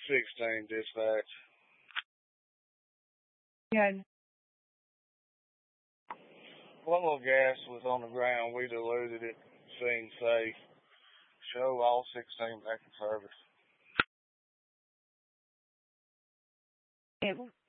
16 dispatch. Good. One little gas was on the ground. We diluted it. Seemed safe. Show all 16 back in service. It